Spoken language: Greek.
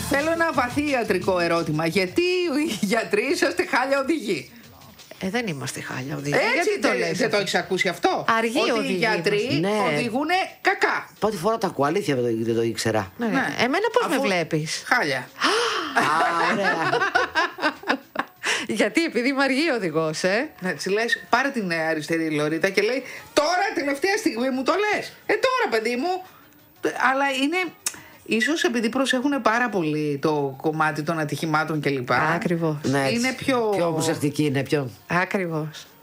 Θέλω ένα βαθύ ιατρικό ερώτημα. Γιατί οι γιατροί είσαστε χάλια οδηγοί? Δεν είμαστε χάλια οδηγοί. Έτσι το λες. Δεν το έχεις ακούσει αυτό? Αργοί ότι οδηγοί οι γιατροί οδηγούν κακά. Πρώτη φορά το ακούω, αλήθεια δεν το ήξερα. Ναι. Εμένα πώς με βλέπεις? Χάλια. Ωραία. Γιατί, επειδή είμαι αργή οδηγός, Ναι, της λες, πάρε την αριστερή λωρίτα και λέει, τώρα τελευταία στιγμή μου το λες. Τώρα παιδί μου. Αλλά είναι, ίσως επειδή προσέχουν πάρα πολύ το κομμάτι των ατυχημάτων κλπ. Ακριβώς. Ναι, είναι πιο προσεκτική είναι, πιο. Ακριβώς.